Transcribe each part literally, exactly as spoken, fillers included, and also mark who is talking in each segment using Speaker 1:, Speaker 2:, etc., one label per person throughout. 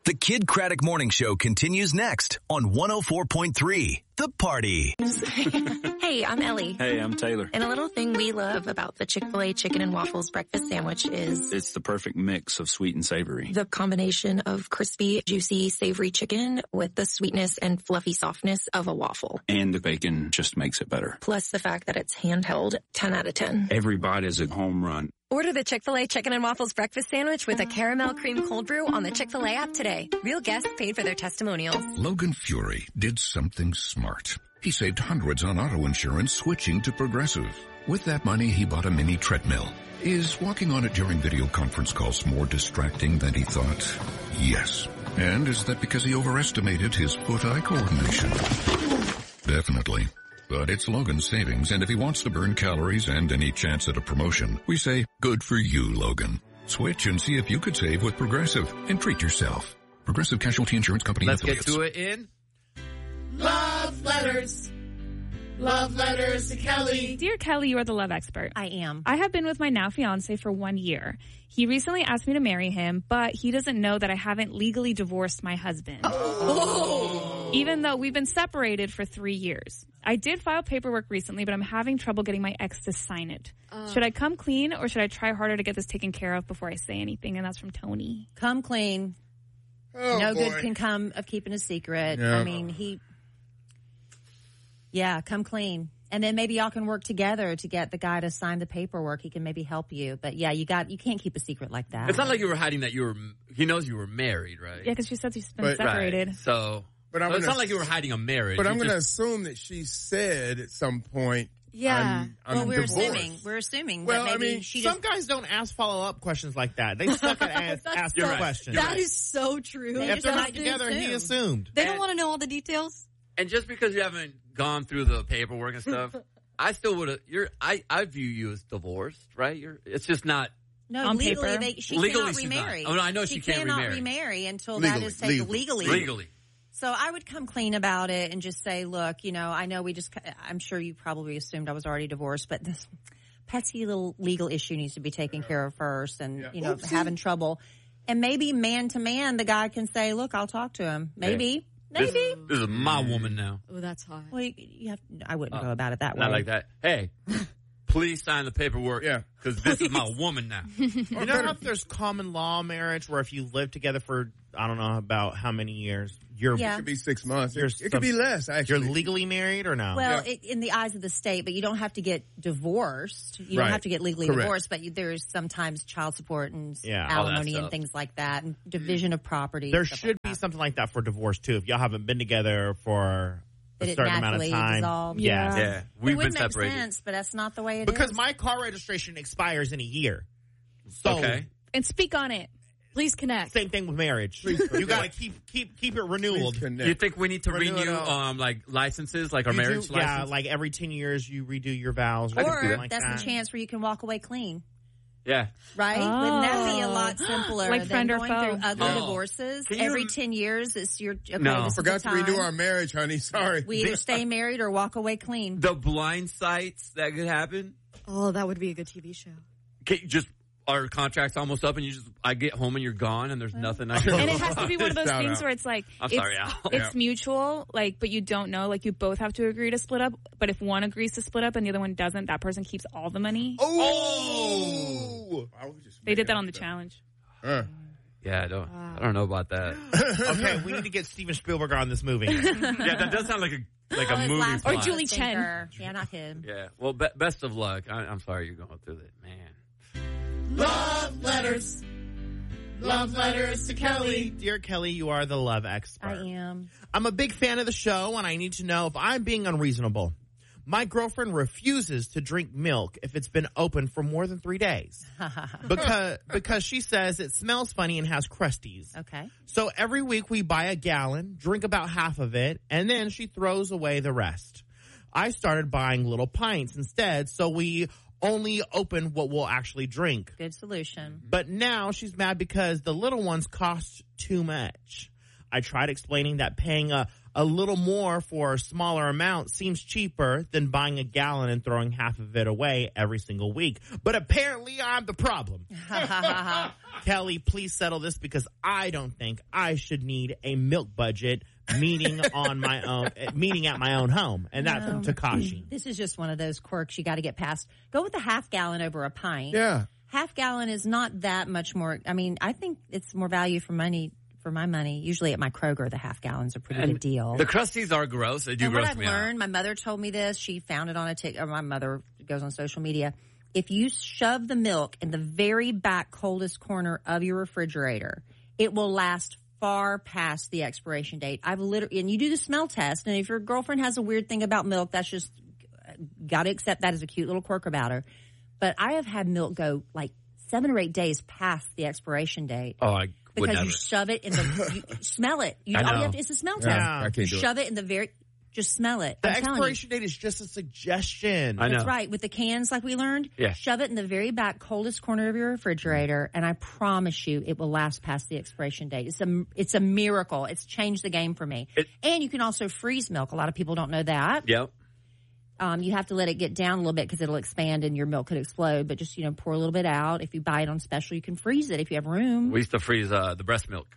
Speaker 1: The Kid Craddock Morning Show continues next on one oh four point three, The Party.
Speaker 2: Hey, I'm Ellie.
Speaker 3: Hey, I'm Taylor.
Speaker 2: And a little thing we love about the Chick-fil-A Chicken and Waffles breakfast sandwich is
Speaker 3: It's the perfect mix of sweet and savory.
Speaker 2: the combination of crispy, juicy, savory chicken with the sweetness and fluffy softness of a waffle.
Speaker 3: And the bacon just makes it better.
Speaker 2: Plus the fact that it's handheld, ten out of ten.
Speaker 3: Every bite is a home run.
Speaker 4: Order the Chick-fil-A Chicken and Waffles breakfast sandwich with a caramel cream cold brew on the Chick-fil-A app today. Real guests paid for their testimonials.
Speaker 5: Logan Fury did something smart. He saved hundreds on auto insurance switching to Progressive. With that money, he bought a mini treadmill. Is walking on it during video conference calls more distracting than he thought? Yes. And is that because he overestimated his foot-eye coordination? Definitely. But it's Logan's savings, and if he wants to burn calories and any chance at a promotion, we say, good for you, Logan. Switch and see if you could save with Progressive and treat yourself. Progressive Casualty Insurance Company
Speaker 6: Let's
Speaker 5: affiliates.
Speaker 6: get to it in
Speaker 7: Love letters. Love letters to Kelly.
Speaker 8: Dear Kelly, you are the love expert.
Speaker 9: I am.
Speaker 8: I have been with my now fiance for one year. He recently asked me to marry him, but he doesn't know that I haven't legally divorced my husband.
Speaker 7: Oh.
Speaker 8: Even though we've been separated for three years. I did file paperwork recently, but I'm having trouble getting my ex to sign it. Uh, should I come clean or should I try harder to get this taken care of before I say anything? And that's from Tony.
Speaker 9: Come clean.
Speaker 7: Oh,
Speaker 9: no
Speaker 7: boy.
Speaker 9: good can come of keeping a secret.
Speaker 7: Yeah.
Speaker 9: I mean, he... Yeah, come clean. And then maybe y'all can work together to get the guy to sign the paperwork. He can maybe help you. But yeah, you got you can't keep a secret like that.
Speaker 6: It's not like you were hiding that you were, he knows you were married, right?
Speaker 8: Yeah, because she said she's been
Speaker 7: But-
Speaker 8: separated.
Speaker 6: Right. So,
Speaker 7: But I'm
Speaker 6: so it's
Speaker 7: gonna-
Speaker 6: not like you were hiding a marriage.
Speaker 7: But I'm
Speaker 6: You
Speaker 7: going to
Speaker 6: just-
Speaker 7: assume that she said at some point,
Speaker 10: Yeah.
Speaker 7: I'm, I'm
Speaker 9: well, we're
Speaker 7: divorced.
Speaker 9: assuming. We're assuming
Speaker 7: Well,
Speaker 9: that
Speaker 7: I
Speaker 9: maybe
Speaker 7: mean,
Speaker 9: she
Speaker 11: Some
Speaker 9: just...
Speaker 11: guys don't ask follow-up questions like that. They suck at ask,
Speaker 10: That's
Speaker 11: asking
Speaker 6: so-
Speaker 11: questions.
Speaker 10: That is so true.
Speaker 9: They
Speaker 11: If
Speaker 9: just
Speaker 11: they're
Speaker 9: might
Speaker 11: not together,
Speaker 9: assume.
Speaker 11: he assumed.
Speaker 10: They don't
Speaker 6: And-
Speaker 10: want to know all the details.
Speaker 6: And just because you haven't gone through the paperwork and stuff, I still would have, you're, I, I view you as divorced, right? You're, it's just not.
Speaker 9: No,
Speaker 8: On
Speaker 9: legally,
Speaker 8: paper.
Speaker 9: they, she
Speaker 6: Legally,
Speaker 9: cannot
Speaker 6: she's
Speaker 9: remarry.
Speaker 6: not. Oh, no, I know she can't
Speaker 9: cannot
Speaker 6: remarry.
Speaker 9: remarry until
Speaker 7: Legally,
Speaker 9: that is taken
Speaker 7: legally.
Speaker 9: legally.
Speaker 6: Legally.
Speaker 9: So I would come clean about it and just say, look, you know, I know we just, I'm sure you probably assumed I was already divorced, but this pesky little legal issue needs to be taken care of first and,
Speaker 7: Yeah.
Speaker 9: you know,
Speaker 7: Oopsie.
Speaker 9: having trouble. And maybe man to man, the guy can say, look, I'll talk to him. Maybe.
Speaker 6: This,
Speaker 9: Maybe.
Speaker 6: this is my woman now.
Speaker 10: Oh, that's hot.
Speaker 9: Well, you, you have, I wouldn't
Speaker 6: Oh,
Speaker 9: go about it that way.
Speaker 6: Not like that. Hey, please sign the paperwork.
Speaker 7: Yeah.
Speaker 6: Because this is my woman now.
Speaker 11: You know how there's common law marriage where if you live together for, I don't know, about how many years, you're
Speaker 9: Yeah.
Speaker 7: It could be six months.
Speaker 11: You're
Speaker 7: It, it could be less, actually.
Speaker 11: you're legally married or no?
Speaker 9: Well,
Speaker 7: Yeah.
Speaker 9: it, in the eyes of the state, but you don't have to get divorced. You
Speaker 7: Right.
Speaker 9: don't have to get legally
Speaker 7: Correct.
Speaker 9: divorced, but you, there's sometimes child support and
Speaker 11: Yeah.
Speaker 6: All that
Speaker 9: alimony and
Speaker 6: stuff.
Speaker 9: things like that, and division of property.
Speaker 11: there
Speaker 9: stuff
Speaker 11: should
Speaker 9: like
Speaker 11: be
Speaker 9: that.
Speaker 11: something like that for divorce too. If y'all haven't been together for a
Speaker 9: That it
Speaker 11: certain amount of
Speaker 9: naturally
Speaker 11: time,
Speaker 9: dissolves.
Speaker 11: yes.
Speaker 8: Yeah.
Speaker 6: Yeah.
Speaker 9: It
Speaker 6: We've
Speaker 9: would
Speaker 6: been
Speaker 9: make
Speaker 6: separated.
Speaker 9: sense, but that's not the way it is.
Speaker 11: Because my car registration expires in a year. So
Speaker 6: Okay.
Speaker 8: And speak on it.
Speaker 10: Please connect.
Speaker 11: same thing with marriage.
Speaker 7: Please
Speaker 11: You got to keep keep keep it renewed.
Speaker 7: Please connect.
Speaker 6: You think we need to
Speaker 7: Renew it
Speaker 6: renew,
Speaker 7: all.
Speaker 6: um, like, licenses, like our
Speaker 11: You do-
Speaker 6: marriage
Speaker 11: yeah,
Speaker 6: license?
Speaker 11: like every ten years you redo your vows.
Speaker 6: I can
Speaker 9: or
Speaker 6: see that.
Speaker 11: like
Speaker 9: that's
Speaker 11: that.
Speaker 9: the chance where you can walk away clean,
Speaker 6: Yeah.
Speaker 9: right?
Speaker 8: Oh.
Speaker 9: Wouldn't that be a lot simpler
Speaker 8: Like
Speaker 9: than
Speaker 8: friend or
Speaker 9: going
Speaker 8: foe.
Speaker 9: through ugly
Speaker 6: Oh.
Speaker 9: divorces?
Speaker 6: Can you-
Speaker 9: Every ten years, it's your okay.
Speaker 6: No.
Speaker 9: This
Speaker 7: Forgot
Speaker 9: is the
Speaker 7: to renew
Speaker 9: time.
Speaker 7: our marriage, honey. Sorry.
Speaker 9: We either stay married or walk away clean.
Speaker 6: The blind sites that could happen.
Speaker 10: Oh, that would be a good T V show.
Speaker 6: Can you just, our contract's almost up and you just, I get home and you're gone and there's nothing I can
Speaker 8: And
Speaker 6: do
Speaker 8: it has to be one of those
Speaker 7: Shout
Speaker 8: things
Speaker 7: out.
Speaker 8: where it's like,
Speaker 6: I'm
Speaker 8: it's,
Speaker 6: sorry, Al.
Speaker 8: it's
Speaker 7: Yeah.
Speaker 8: mutual, like, but you don't know, like, you both have to agree to split up. But if one agrees to split up and the other one doesn't, that person keeps all the money.
Speaker 7: Oh! I was just
Speaker 8: They did that
Speaker 7: making
Speaker 8: on the
Speaker 7: up
Speaker 8: challenge.
Speaker 7: Uh.
Speaker 6: Yeah, I don't, I don't know about that.
Speaker 11: Okay, we need to get Steven Spielberg on this movie.
Speaker 6: Yeah, that does sound like a, like
Speaker 9: Oh,
Speaker 6: a
Speaker 9: his
Speaker 6: movie
Speaker 9: last
Speaker 6: plot.
Speaker 9: one
Speaker 8: Julie
Speaker 9: was
Speaker 8: Chen.
Speaker 9: Thinker. Yeah, not him.
Speaker 6: Yeah. Well, be- best of luck. I- I'm sorry you're going through it, man.
Speaker 7: Love letters. Love letters to Kelly.
Speaker 11: Dear Kelly, you are the love expert.
Speaker 9: I am.
Speaker 11: I'm a big fan of the show, and I need to know if I'm being unreasonable. My girlfriend refuses to drink milk if it's been open for more than three days because because she says it smells funny and has crusties.
Speaker 9: Okay.
Speaker 11: So every week we buy a gallon, drink about half of it, and then she throws away the rest. I started buying little pints instead, so we only open what we'll actually drink.
Speaker 9: Good solution.
Speaker 11: But now she's mad because the little ones cost too much. I tried explaining that paying a, A little more for a smaller amount seems cheaper than buying a gallon and throwing half of it away every single week. But apparently I'm the problem. Kelly, please settle this because I don't think I should need a milk budget meeting on my own, meeting at my own home. And that's from
Speaker 9: No.
Speaker 11: Takashi.
Speaker 9: This is just one of those quirks you got to get past. Go with a half gallon over a pint.
Speaker 7: Yeah.
Speaker 9: Half gallon is not that much more. I mean, I think it's more value for money. For my money, usually at my Kroger, the half gallon's a pretty
Speaker 6: And
Speaker 9: good deal.
Speaker 6: The Crusties are gross. They do
Speaker 9: and what
Speaker 6: gross
Speaker 9: I've
Speaker 6: me out.
Speaker 9: learned, my mother told me this. She found it on a tick. Or my mother goes on social media. If you shove the milk in the very back coldest corner of your refrigerator, it will last far past the expiration date. I've literally, and you do the smell test. And if your girlfriend has a weird thing about milk, that's just got to accept that as a cute little quirk about her. But I have had milk go like seven or eight days past the expiration date.
Speaker 6: Oh, I would
Speaker 9: Because
Speaker 6: never.
Speaker 9: you shove it in the, you smell it. You,
Speaker 6: I
Speaker 9: all you
Speaker 6: know.
Speaker 9: have to, it's a smell test.
Speaker 11: Yeah, I
Speaker 7: can't
Speaker 9: you
Speaker 7: do it.
Speaker 9: shove it in the very, just smell it.
Speaker 11: The
Speaker 9: I'm telling you.
Speaker 11: expiration date is just a suggestion.
Speaker 6: I know.
Speaker 9: That's right. With the cans, like we learned,
Speaker 6: Yeah.
Speaker 9: shove it in the very back coldest corner of your refrigerator, and I promise you, it will last past the expiration date. It's a it's a miracle. It's changed the game for me.
Speaker 6: It-
Speaker 9: and you can also freeze milk. A lot of people don't know that.
Speaker 6: Yep.
Speaker 9: Um, you have to let it get down a little bit because it'll expand and your milk could explode. But just you know, pour a little bit out. If you buy it on special, you can freeze it if you have room.
Speaker 6: We used to freeze uh, the breast milk.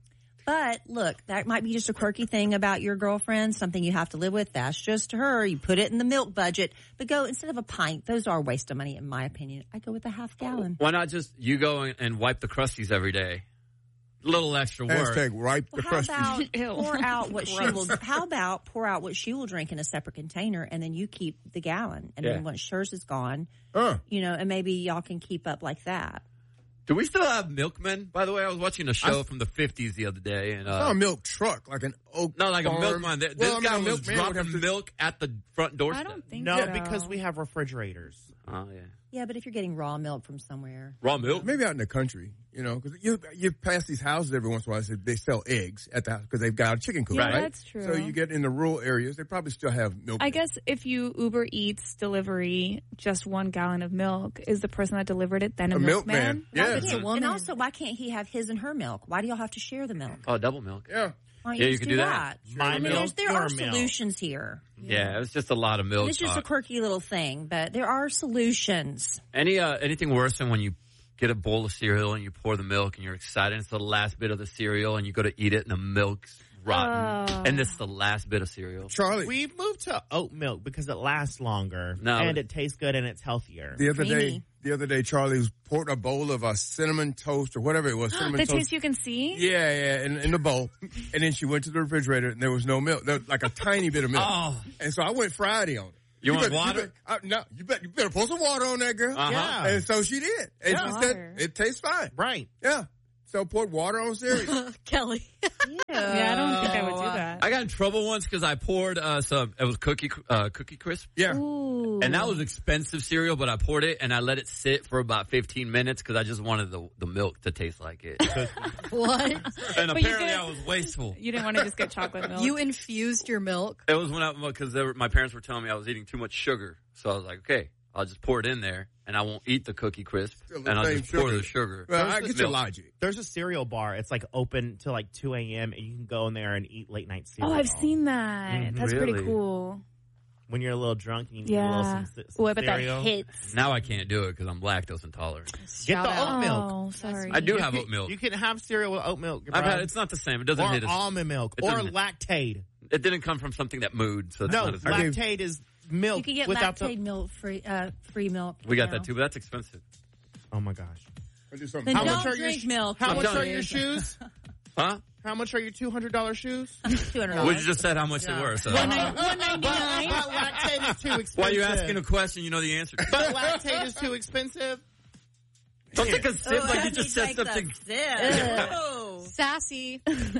Speaker 9: But look, that might be just a quirky thing about your girlfriend, something you have to live with. That's just her. You put it in the milk budget, but go instead of a pint. Those are a waste of money, in my opinion. I go with a half gallon.
Speaker 6: Why not just you go and, and wipe the Crusties every day? A little extra work.
Speaker 7: Hashtag wipe the
Speaker 9: Well, how
Speaker 7: crusties.
Speaker 9: about
Speaker 8: Ew.
Speaker 9: pour out what she will?
Speaker 8: Gross.
Speaker 9: How about pour out what she will drink in a separate container, and then you keep the gallon, and
Speaker 6: Yeah.
Speaker 9: then once hers is gone,
Speaker 7: Huh.
Speaker 9: you know, and maybe y'all can keep up like that.
Speaker 6: Do we still have milkmen? By the way, I was watching a show from the fifties the other day, and
Speaker 7: I saw
Speaker 6: uh,
Speaker 7: a milk truck, like an oak
Speaker 6: no, like a
Speaker 7: farm.
Speaker 6: milkman. This
Speaker 7: Well, I mean,
Speaker 6: guy
Speaker 7: a
Speaker 6: was
Speaker 7: milkman would have
Speaker 6: dropping
Speaker 7: to-
Speaker 6: milk at the front
Speaker 8: I
Speaker 6: doorstep.
Speaker 8: don't think
Speaker 11: No,
Speaker 8: so.
Speaker 11: because we have refrigerators.
Speaker 6: Oh yeah,
Speaker 9: Yeah, but if you're getting raw milk from somewhere,
Speaker 6: raw milk.
Speaker 7: Maybe out in the country, you know, because you you pass these houses every once in a while. They they sell eggs at the house because they've got a chicken coop,
Speaker 8: Yeah,
Speaker 7: right?
Speaker 8: that's true.
Speaker 7: So you get in the rural areas, they probably still have milk.
Speaker 8: I guess if you Uber Eats delivery just one gallon of milk, is the person that delivered it then a,
Speaker 7: A milkman.
Speaker 8: milkman?
Speaker 7: Yeah.
Speaker 9: Why
Speaker 7: It's a
Speaker 9: can't-
Speaker 10: woman.
Speaker 9: and also, why can't he have his and her milk? Why do y'all have to share the milk?
Speaker 6: Oh, double milk.
Speaker 7: Yeah.
Speaker 9: Why don't
Speaker 6: Yeah,
Speaker 9: you,
Speaker 6: you
Speaker 9: just
Speaker 6: could
Speaker 9: do
Speaker 6: do that.
Speaker 11: My
Speaker 9: I mean,
Speaker 11: milk,
Speaker 9: there's, there
Speaker 11: your
Speaker 9: are
Speaker 11: milk.
Speaker 9: solutions here.
Speaker 6: Yeah, it was just a lot of milk.
Speaker 9: It's just a
Speaker 6: talk.
Speaker 9: quirky little thing, but there are solutions.
Speaker 6: Any uh, anything worse than when you get a bowl of cereal and you pour the milk and you're excited. It's the last bit of the cereal and you go to eat it and the milk's rotten,
Speaker 8: Oh.
Speaker 6: and it's the last bit of cereal.
Speaker 7: Charlie,
Speaker 11: We've moved to oat milk because it lasts longer
Speaker 6: No.
Speaker 11: and it tastes good and it's healthier.
Speaker 7: the other day,
Speaker 9: Creamy.
Speaker 7: the other day, Charlie was poured a bowl of a cinnamon toast or whatever it was. Cinnamon
Speaker 8: The
Speaker 7: toast.
Speaker 8: taste you can see?
Speaker 7: Yeah, yeah, in, in the bowl. And then she went to the refrigerator and there was no milk. There was like a tiny bit of milk.
Speaker 6: Oh.
Speaker 7: And so I went Friday on it.
Speaker 6: You want
Speaker 7: better,
Speaker 6: water?
Speaker 7: You better, uh, no, you, bet, you better pour some water on that, girl.
Speaker 6: Uh-huh.
Speaker 11: Yeah.
Speaker 7: And so she did. And
Speaker 11: Yeah.
Speaker 7: she
Speaker 8: Water.
Speaker 7: said, it tastes fine.
Speaker 11: Right.
Speaker 7: Yeah. So poured water on cereal.
Speaker 10: Kelly.
Speaker 8: Yeah, I don't think I would do that.
Speaker 6: I got in trouble once because I poured uh, some. It was cookie uh, cookie crisp,
Speaker 7: Yeah.
Speaker 8: Ooh.
Speaker 6: and that was expensive cereal. But I poured it and I let it sit for about fifteen minutes because I just wanted the the milk to taste like it.
Speaker 10: What?
Speaker 6: And
Speaker 8: But you
Speaker 6: apparently,
Speaker 8: did-
Speaker 6: I was wasteful.
Speaker 8: You didn't want to just get chocolate milk.
Speaker 10: You infused your milk?
Speaker 6: It was when I because my parents were telling me I was eating too much sugar, so I was like, okay, I'll just pour it in there, and I won't eat the cookie crisp,
Speaker 7: Still the
Speaker 6: and I'll
Speaker 7: same
Speaker 6: just pour
Speaker 7: sugar.
Speaker 6: the sugar.
Speaker 7: Well, I
Speaker 11: Those
Speaker 7: get your
Speaker 6: milk.
Speaker 7: logic.
Speaker 11: There's a cereal bar. It's like open till like two a.m. and you can go in there and eat late night cereal.
Speaker 8: Oh, I've seen that.
Speaker 11: Mhm.
Speaker 8: That's pretty
Speaker 6: Really?
Speaker 8: cool.
Speaker 11: When you're a little drunk and you need a
Speaker 8: Yeah.
Speaker 11: little some, some
Speaker 8: What about
Speaker 11: cereal.
Speaker 8: that hits?
Speaker 6: Now I can't do it because I'm lactose intolerant.
Speaker 11: Get the
Speaker 10: Shout
Speaker 11: oat
Speaker 10: out.
Speaker 11: milk.
Speaker 8: Oh, sorry.
Speaker 6: I do
Speaker 11: You
Speaker 6: have
Speaker 11: can-
Speaker 6: oat milk.
Speaker 11: You can have cereal with oat milk.
Speaker 6: I've
Speaker 11: bro.
Speaker 6: had it's not the same. It doesn't
Speaker 11: or
Speaker 6: hit. As,
Speaker 11: almond milk
Speaker 6: it
Speaker 11: or
Speaker 6: doesn't-
Speaker 11: lactate.
Speaker 6: it didn't come from something that moved, so it's
Speaker 11: No,
Speaker 6: not as
Speaker 7: I gave-
Speaker 11: lactate is milk
Speaker 9: You can get
Speaker 11: without
Speaker 9: lactate
Speaker 11: the.
Speaker 9: milk free, uh, free milk.
Speaker 6: We got
Speaker 9: now.
Speaker 6: that too, but that's expensive.
Speaker 11: Oh my gosh!
Speaker 7: I do something.
Speaker 9: Then
Speaker 11: How
Speaker 9: don't
Speaker 11: much are your
Speaker 9: drink
Speaker 11: sh-
Speaker 9: milk.
Speaker 11: How
Speaker 6: I'm
Speaker 11: much
Speaker 6: telling
Speaker 11: are
Speaker 6: you.
Speaker 11: your shoes?
Speaker 6: Huh?
Speaker 11: How much are your two hundred dollar shoes?
Speaker 9: Two hundred
Speaker 6: Well, you
Speaker 9: dollars.
Speaker 6: just said how much they were. So.
Speaker 8: One ninety-nine.
Speaker 11: But lactate is too expensive.
Speaker 6: Why are you asking a question? You know the answer.
Speaker 11: But lactate is too expensive.
Speaker 6: Don't take a sip
Speaker 9: Oh,
Speaker 6: like
Speaker 9: let
Speaker 6: you just
Speaker 9: me
Speaker 6: said
Speaker 9: take the
Speaker 6: something.
Speaker 9: sip. Oh.
Speaker 10: Sassy.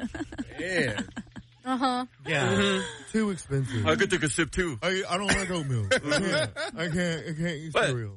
Speaker 7: Yeah.
Speaker 10: Uh huh.
Speaker 11: Yeah, too expensive.
Speaker 6: I could take a sip too.
Speaker 11: I, I don't like oat milk. I can't. I can't. I can't eat
Speaker 6: What?
Speaker 11: cereal.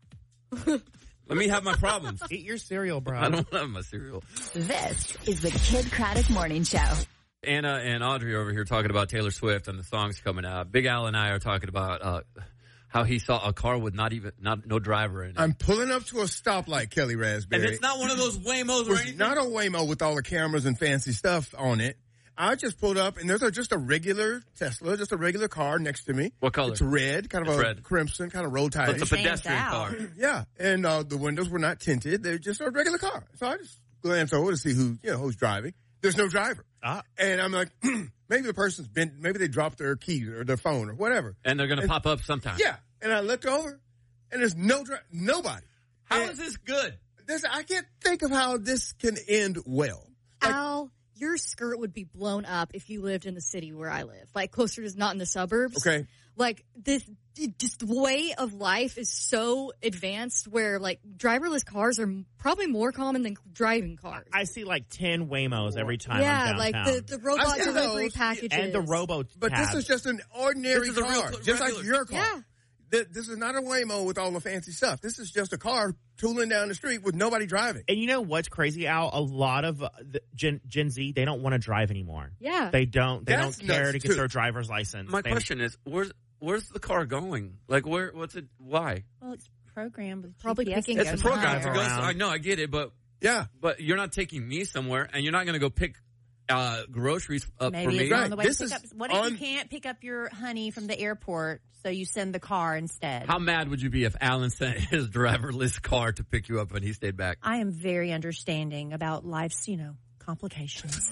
Speaker 6: Let me have my problems.
Speaker 11: Eat your cereal, bro.
Speaker 6: I don't have my cereal.
Speaker 12: This is the Kid Craddock Morning Show.
Speaker 6: Anna and Audrey are over here talking about Taylor Swift and the songs coming out. Big Al and I are talking about uh, how he saw a car with not even not no driver in it.
Speaker 7: I'm pulling up to a stoplight, Kelly Raspberry.
Speaker 6: And it's not one of those Waymos or
Speaker 7: It's
Speaker 6: anything.
Speaker 7: not a Waymo with all the cameras and fancy stuff on it. I just pulled up, and there's a, just a regular Tesla, just a regular car next to me.
Speaker 6: What color?
Speaker 7: It's red, kind of
Speaker 6: It's
Speaker 7: a
Speaker 6: red.
Speaker 7: crimson, kind of roll tide.
Speaker 6: It's a pedestrian car.
Speaker 7: Yeah, and uh, the windows were not tinted. They're just a regular car. So I just glanced over to see who, you know, who's driving. There's no driver.
Speaker 11: Ah.
Speaker 7: And I'm like, maybe the person's been, maybe they dropped their keys or their phone or whatever.
Speaker 6: And they're going to
Speaker 7: And-
Speaker 6: pop up sometime.
Speaker 7: Yeah. And I looked over, and there's no dri- nobody.
Speaker 6: How
Speaker 7: And
Speaker 6: is this good?
Speaker 7: This, I can't think of how this can end well.
Speaker 10: Al, your skirt would be blown up if you lived in the city where I live, like closer to not in the suburbs.
Speaker 7: Okay.
Speaker 10: Like this, it, just the way of life is so advanced where like driverless cars are probably more common than driving cars.
Speaker 11: I see like ten Waymos every time
Speaker 10: yeah,
Speaker 11: I'm
Speaker 10: like
Speaker 11: downtown.
Speaker 10: the, the robot
Speaker 7: I've seen
Speaker 10: delivery
Speaker 7: those.
Speaker 10: packages.
Speaker 11: and the robo
Speaker 7: But this
Speaker 11: cab.
Speaker 7: is just an ordinary
Speaker 6: This is a
Speaker 7: car,
Speaker 6: real-
Speaker 7: just like
Speaker 6: regular-
Speaker 7: your car.
Speaker 10: Yeah.
Speaker 7: Th- This is not a Waymo with all the fancy stuff. This is just a car tooling down the street with nobody driving.
Speaker 11: And you know what's crazy, Al? A lot of uh, the Gen, Gen Z, they don't want to drive anymore.
Speaker 10: Yeah.
Speaker 11: They don't. They
Speaker 7: That's
Speaker 11: don't care
Speaker 7: nuts,
Speaker 11: to get
Speaker 7: too.
Speaker 11: their driver's license.
Speaker 6: My
Speaker 11: They-
Speaker 6: question is, where's where's the car going? Like, where? What's it? Why?
Speaker 9: Well, it's programmed with
Speaker 10: Probably
Speaker 9: G P S
Speaker 10: picking
Speaker 9: that
Speaker 6: It's
Speaker 9: goes
Speaker 6: programmed to
Speaker 9: on
Speaker 6: go.
Speaker 9: there.
Speaker 11: around.
Speaker 6: I know, I get it, but
Speaker 7: Yeah.
Speaker 6: but you're not taking me somewhere, and you're not going to go pick uh, groceries up
Speaker 9: Maybe
Speaker 6: for me.
Speaker 9: it's on the way
Speaker 7: This
Speaker 9: to pick
Speaker 7: is
Speaker 9: up. What if
Speaker 7: on-
Speaker 9: you can't pick up your honey from the airport, so you send the car instead?
Speaker 6: How mad would you be if Alan sent his driverless car to pick you up and he stayed back?
Speaker 9: I am very understanding about life's, you know, complications.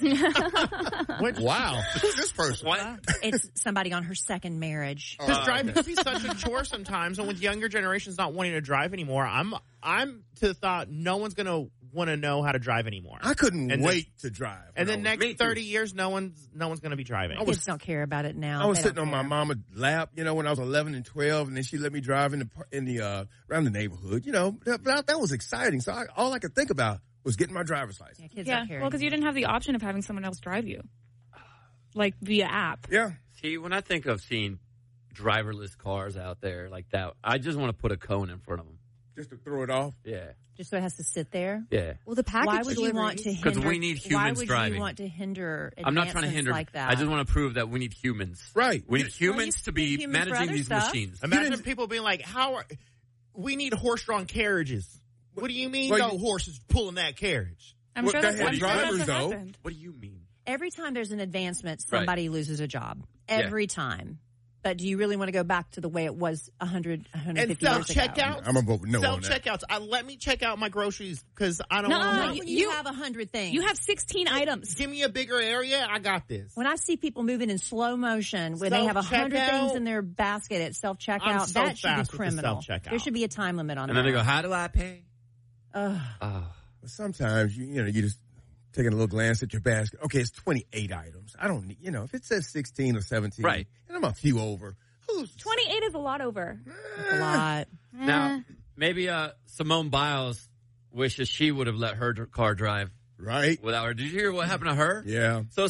Speaker 11: What-
Speaker 7: Wow. Who's this person?
Speaker 6: What?
Speaker 9: It's somebody on her second marriage.
Speaker 7: Oh,
Speaker 11: Because driving can be such a chore sometimes, and with younger generations not wanting to drive anymore, I'm I'm to the thought no one's going to want to know how to drive anymore.
Speaker 7: I couldn't
Speaker 11: And
Speaker 7: wait to drive.
Speaker 11: And
Speaker 7: when
Speaker 11: then
Speaker 7: I was-
Speaker 11: next
Speaker 6: Me too.
Speaker 11: thirty years, no one's no one's going to be driving.
Speaker 7: I was-
Speaker 9: Kids don't care about it now.
Speaker 7: I was
Speaker 9: They
Speaker 7: sitting
Speaker 9: don't
Speaker 7: on my
Speaker 9: care.
Speaker 7: mama's lap, you know, when I was eleven and twelve, and then she let me drive in the par- in the uh, around the neighborhood. You know, that, that, that was exciting. So I, all I could think about was getting my driver's license.
Speaker 9: Yeah, kids
Speaker 8: Yeah,
Speaker 9: don't care.
Speaker 8: well, because you didn't have the option of having someone else drive you, like via app.
Speaker 7: Yeah.
Speaker 6: See, when I think of seeing driverless cars out there like that, I just want to put a cone in front of them.
Speaker 7: Just to throw it off.
Speaker 6: Yeah,
Speaker 9: Just so it has to sit there.
Speaker 6: yeah.
Speaker 10: Well, the package
Speaker 9: Why would you
Speaker 10: delivery-
Speaker 9: want to
Speaker 6: 'Cause
Speaker 9: hinder?
Speaker 6: we need
Speaker 9: Why
Speaker 6: humans
Speaker 9: would
Speaker 6: driving.
Speaker 9: you want to hinder?
Speaker 6: I'm not trying to
Speaker 9: advancements
Speaker 6: hinder.
Speaker 9: like that.
Speaker 6: I just want to prove that we need humans.
Speaker 7: Right.
Speaker 6: We need
Speaker 9: Well,
Speaker 6: humans
Speaker 9: you
Speaker 6: to
Speaker 9: need
Speaker 6: be
Speaker 9: humans for
Speaker 6: managing
Speaker 9: other
Speaker 6: these
Speaker 9: stuff.
Speaker 6: machines.
Speaker 11: Imagine people being like, "How are we need horse-drawn carriages? What do you mean?
Speaker 7: Well,
Speaker 11: no
Speaker 7: you-
Speaker 11: horses pulling that carriage?
Speaker 8: I'm
Speaker 7: Well,
Speaker 8: sure
Speaker 7: they
Speaker 8: that's,
Speaker 7: had
Speaker 8: I'm sure that's
Speaker 7: drivers,
Speaker 8: what
Speaker 7: though.
Speaker 8: happened.
Speaker 6: What do you mean?
Speaker 9: Every time there's an advancement,
Speaker 6: Right.
Speaker 9: somebody loses a job.
Speaker 6: Yeah.
Speaker 9: Every time. But do you really want to go back to the way it was one hundred, one hundred
Speaker 11: And
Speaker 9: fifty years ago?
Speaker 11: self-checkouts.
Speaker 7: I'm gonna vote no
Speaker 11: self
Speaker 7: on that.
Speaker 11: checkouts. I, let me check out my groceries because I don't.
Speaker 8: Nuh-uh.
Speaker 11: wanna
Speaker 9: No,
Speaker 11: know.
Speaker 9: you, you have a hundred things.
Speaker 8: You have sixteen items.
Speaker 11: Give me a bigger area. I got this.
Speaker 9: When I see people moving in slow motion where they have a hundred
Speaker 11: Self-checkout.
Speaker 9: things in their basket at self
Speaker 11: I'm
Speaker 9: checkout,
Speaker 11: so
Speaker 9: that should be
Speaker 11: fast with the
Speaker 9: criminal.
Speaker 11: self-checkout.
Speaker 9: There should be a time limit on
Speaker 6: And
Speaker 9: that.
Speaker 6: then they go, "How do I pay?"
Speaker 9: Ugh.
Speaker 6: Oh.
Speaker 7: But sometimes you you know you just taking a little glance at your basket. Okay, it's twenty-eight items. I don't need, you know, if it says sixteen or seventeen,
Speaker 6: Right.
Speaker 7: and I'm a few over. Who's
Speaker 8: twenty-eight is a lot over.
Speaker 9: That's a lot.
Speaker 6: Now, maybe uh, Simone Biles wishes she would have let her dr- car drive
Speaker 7: right?
Speaker 6: without her. Did you hear what happened to her?
Speaker 7: Yeah.
Speaker 6: So